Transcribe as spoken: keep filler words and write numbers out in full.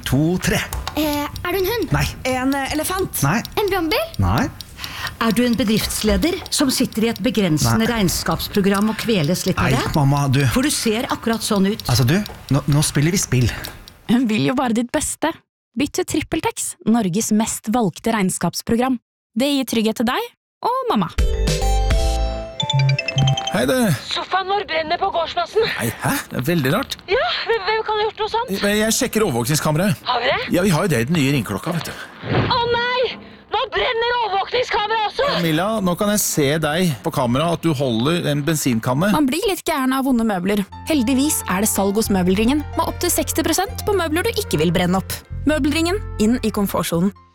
to, tre. Eh, er du en hund? Nei. En eh, elefant? Nei. En brannbil? Nei. Er du en bedriftsleder som sitter i et begrensende Nei. regnskapsprogram og kveles litt av Nei, det? mamma, du. For du ser akkurat sånn ut. Altså, du, nå, nå spiller vi spill. Hun vil jo bare ditt beste. Bytt til TrippelTex, Norges mest valgte regnskapsprogram. Det gir trygghet til deg og mamma. Hei du. Sofaen vår brenner på gårdsplassen. Nei, hæ? Det er veldig rart. Ja, hvem, hvem kan ha gjort noe sånt? Jeg sjekker overvåkningskameraet. Har vi det? Ja, vi har jo det i den nye ringklokka, vet du. Å nei! Nå brenner overvåkningskamera også! Camilla, nå kan jeg se deg på kamera at du holder en bensinkanne. Man blir litt gæren av vonde møbler. Heldigvis er det salg hos Møbelringen, med opp til seksti prosent på møbler du ikke vil brenne opp. Møbelringen, inn i komfortsonen.